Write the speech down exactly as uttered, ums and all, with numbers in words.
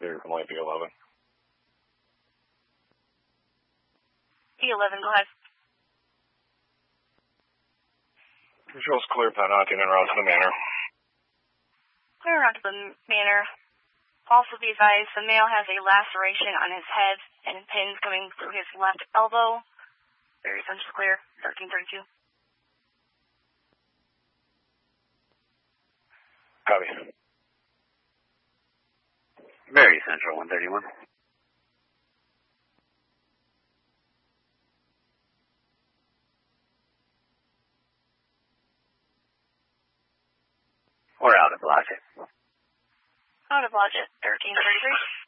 Clear from light B eleven. B eleven, go ahead. Visual's clear, Penocking en route to the manor. Clear around to the manor. Also be advised, the male has a laceration on his head and pins coming through his left elbow. Very essential clear, thirteen thirty-two. Copy. Very Central, one thirty-one. We're out of logic. Out of logic, thirteen thirty-three.